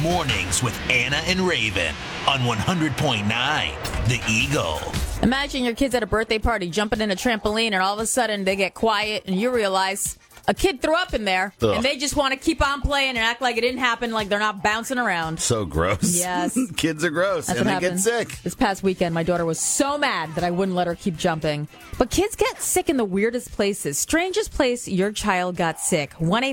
Mornings with Anna and Raven on 100.9 The Eagle. Imagine your kids at a birthday party jumping in a trampoline and all of a sudden they get quiet and you realize a kid threw up in there and they just want to keep on playing and act like it didn't happen, like they're not bouncing around. So gross. Yes. Kids are gross and they get sick. This past weekend, my daughter was so mad that I wouldn't let her keep jumping. But kids get sick in the weirdest places. Strangest place your child got sick.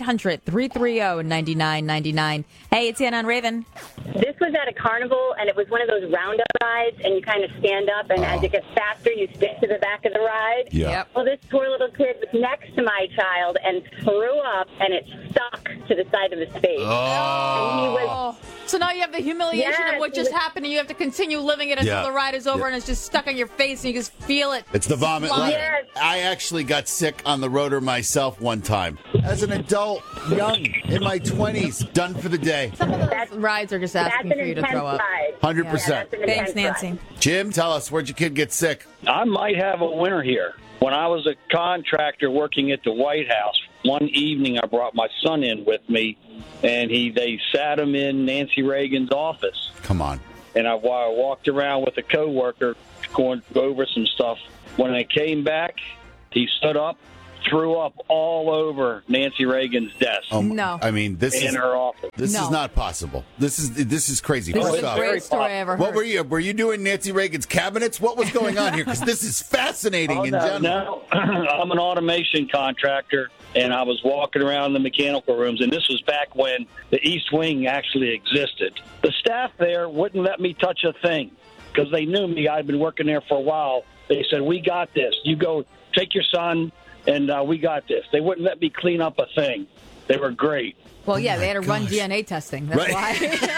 1-800-330-9999. Hey, it's Anna and Raven. This was at a carnival, and it was one of those roundup rides, and you kind of stand up, and as it gets faster, you stick to the back of the ride. Yeah. Yep. Well, this poor little kid was next to my child and threw up, and it stuck to the side of his face. And he was... So now you have the humiliation of what just happened, and you have to continue living it until the ride is over, and it's just stuck on your face, and you just feel it. It's the vomit line. Yes. I actually got sick on the rotor myself one time. As an adult, young, in my 20s, done for the day. Some of those rides are just asking for you to throw up. Ride. 100%. That's an Thanks, intense Nancy. ride. Jim, tell us, where'd your kid get sick? I might have a winner here. When I was a contractor working at the White House, one evening I brought my son in with me, and they sat him in Nancy Reagan's office. Come on. And I walked around with a coworker going to go over some stuff. When I came back, he stood up, threw up all over Nancy Reagan's desk No. I mean, this in is her office. this No. is not possible. This is crazy. This First is the off, greatest story I ever heard. what were you? Were you doing Nancy Reagan's cabinets? What was going on here? Because this is fascinating in general. No, I'm an automation contractor, and I was walking around the mechanical rooms, and this was back when the East Wing actually existed. The staff there wouldn't let me touch a thing because they knew me. I'd been working there for a while. They said, "We got this. You go take your son, and we got this." They wouldn't let me clean up a thing. They were great. Well, yeah, they had to run gosh. DNA testing. That's why.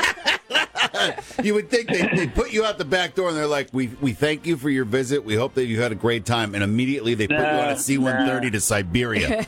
You would think they put you out the back door and they're like, we thank you for your visit. We hope that you had a great time. And immediately they put you on a C-130 to Siberia.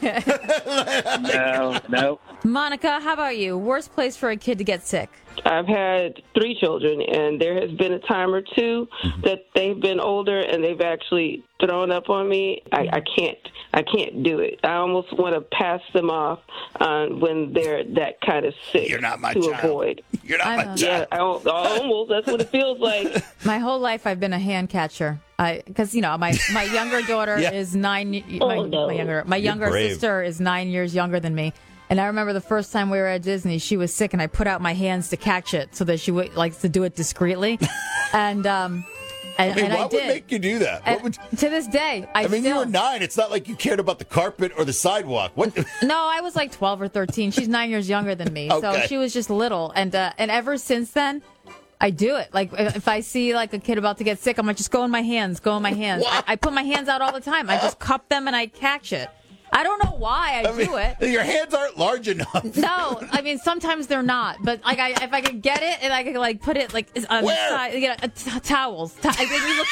No. Monica, how about you? Worst place for a kid to get sick? I've had 3 children, and there has been a time or two that they've been older and they've actually thrown up on me. I can't do it. I almost want to pass them off when they're that kind of sick. You're not my to child. avoid. You're not my Yeah, child. almost. That's what it feels like. My whole life, I've been a hand catcher. Because my younger daughter Yeah. is 9. Oh, no. My younger brave. sister is 9 years younger than me. And I remember the first time we were at Disney, she was sick, and I put out my hands to catch it so that she would likes to do it discreetly. And I mean, I what did. would make you do that? And to this day, I mean, you still. were 9. It's not like you cared about the carpet or the sidewalk. What? No, I was like 12 or 13. She's 9 years younger than me, so Okay. she was just little. And ever since then, I do it. Like if I see like a kid about to get sick, I'm like, just go in my hands. I put my hands out all the time. I just cup them and I catch it. I don't know why I do it. Your hands aren't large enough. No, I mean sometimes they're not, but like if I could get it and I could like put it like on Where? the side, towels. I think we look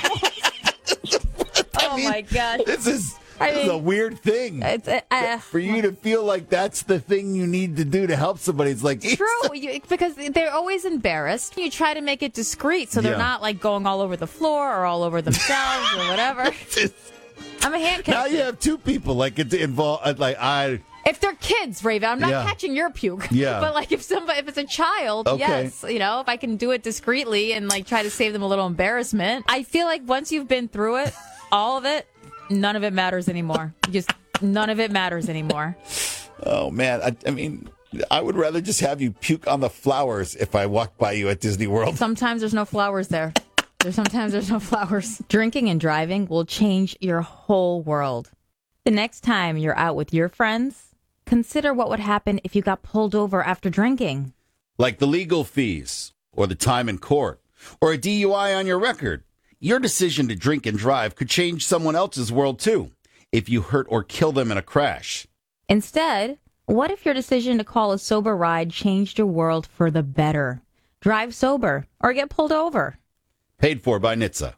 for towels. Oh my gosh, This is I a mean, weird thing. it's For you to feel like that's the thing you need to do to help somebody, it's like true because they're always embarrassed. You try to make it discreet so they're Yeah. not like going all over the floor or all over themselves or whatever. I'm a hand catcher. Now you have 2 people like it's involved. If they're kids, Raven, I'm not Yeah. catching your puke. Yeah. But like if it's a child, Okay. yes, if I can do it discreetly and like try to save them a little embarrassment. I feel like once you've been through it, all of it, none of it matters anymore. Just none of it matters anymore. Oh man, I mean, I would rather just have you puke on the flowers if I walked by you at Disney World. Sometimes there's no flowers there. Sometimes there's no flowers. Drinking and driving will change your whole world. The next time you're out with your friends, consider what would happen if you got pulled over after drinking. Like the legal fees, or the time in court, or a DUI on your record. Your decision to drink and drive could change someone else's world too, if you hurt or kill them in a crash. Instead, what if your decision to call a sober ride changed your world for the better? Drive sober or get pulled over. Paid for by NHTSA.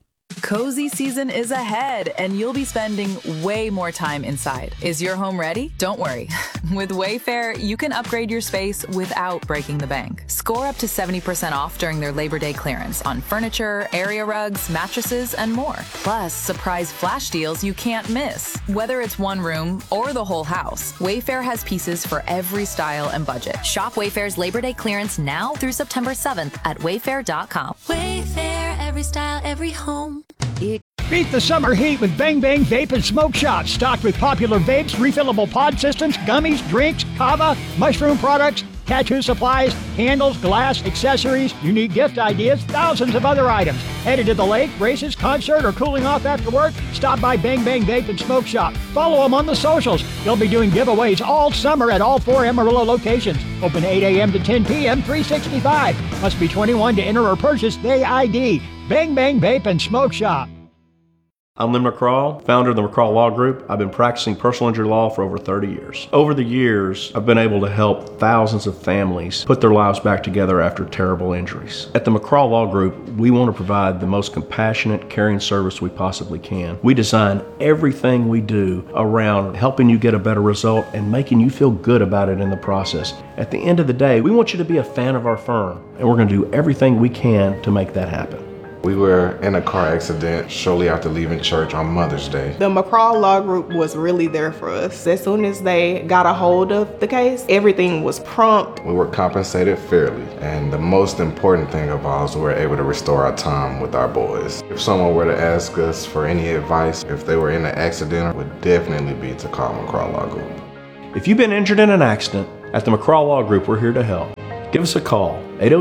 Cozy season is ahead, and you'll be spending way more time inside. Is your home ready? Don't worry. With Wayfair, you can upgrade your space without breaking the bank. Score up to 70% off during their Labor Day clearance on furniture, area rugs, mattresses, and more. Plus, surprise flash deals you can't miss. Whether it's one room or the whole house, Wayfair has pieces for every style and budget. Shop Wayfair's Labor Day clearance now through September 7th at wayfair.com. Wayfair, every style, every home. Beat the summer heat with Bang Bang Vape and Smoke Shop. Stocked with popular vapes, refillable pod systems, gummies, drinks, kava, mushroom products, tattoo supplies, candles, glass, accessories, unique gift ideas, thousands of other items. Headed to the lake, races, concert, or cooling off after work? Stop by Bang Bang Vape and Smoke Shop. Follow them on the socials. They'll be doing giveaways all summer at all 4 Amarillo locations. Open 8 a.m. to 10 p.m., 365. Must be 21 to enter or purchase Day ID. Bang Bang Vape and Smoke Shop. I'm Lynn McCraw, founder of the McCraw Law Group. I've been practicing personal injury law for over 30 years. Over the years, I've been able to help thousands of families put their lives back together after terrible injuries. At the McCraw Law Group, we want to provide the most compassionate, caring service we possibly can. We design everything we do around helping you get a better result and making you feel good about it in the process. At the end of the day, we want you to be a fan of our firm, and we're going to do everything we can to make that happen. We were in a car accident shortly after leaving church on Mother's Day. The McCraw Law Group was really there for us. As soon as they got a hold of the case, everything was prompt. We were compensated fairly, and the most important thing of all is we were able to restore our time with our boys. If someone were to ask us for any advice, if they were in an accident, it would definitely be to call McCraw Law Group. If you've been injured in an accident, at the McCraw Law Group, we're here to help. Give us a call,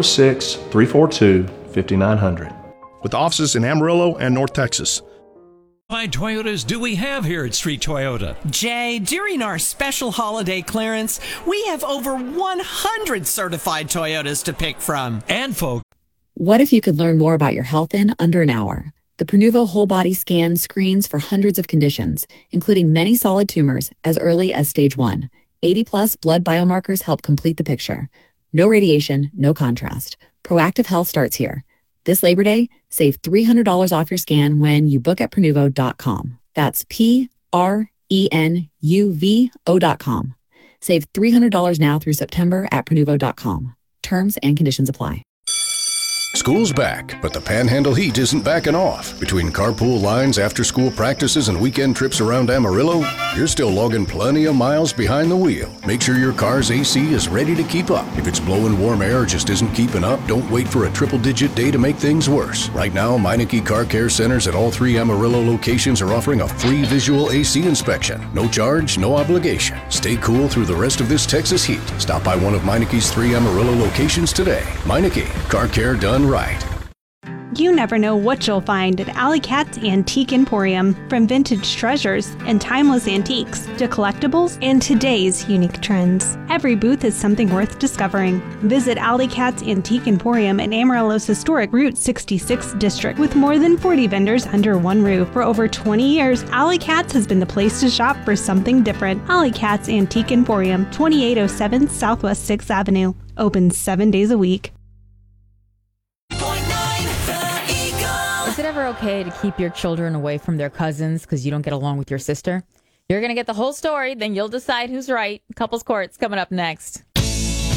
806-342-5900. With offices in Amarillo and North Texas. How many Toyotas do we have here at Street Toyota? Jay, during our special holiday clearance, we have over 100 certified Toyotas to pick from. And folks, what if you could learn more about your health in under an hour? The Prenuvo whole body scan screens for hundreds of conditions, including many solid tumors as early as stage 1. 80+ blood biomarkers help complete the picture. No radiation, no contrast. Proactive health starts here. This Labor Day, save $300 off your scan when you book at Prenuvo.com. That's Prenuvo.com. Save $300 now through September at Prenuvo.com. Terms and conditions apply. School's back, but the Panhandle heat isn't backing off. Between carpool lines, after-school practices, and weekend trips around Amarillo, you're still logging plenty of miles behind the wheel. Make sure your car's AC is ready to keep up. If it's blowing warm air or just isn't keeping up, don't wait for a triple-digit day to make things worse. Right now, Meineke Car Care Centers at all 3 Amarillo locations are offering a free visual AC inspection. No charge, no obligation. Stay cool through the rest of this Texas heat. Stop by one of Meineke's 3 Amarillo locations today. Meineke, car care done right. You never know what you'll find at Alley Cat's Antique Emporium. From vintage treasures and timeless antiques to collectibles and today's unique trends. Every booth is something worth discovering. Visit Alley Cat's Antique Emporium in Amarillo's historic Route 66 district with more than 40 vendors under one roof. For over 20 years, Alley Cat's has been the place to shop for something different. Alley Cat's Antique Emporium, 2807 Southwest 6th Avenue. Open 7 days a week. Is it ever okay to keep your children away from their cousins because you don't get along with your sister? You're going to get the whole story, then you'll decide who's right. Couples Court's coming up next.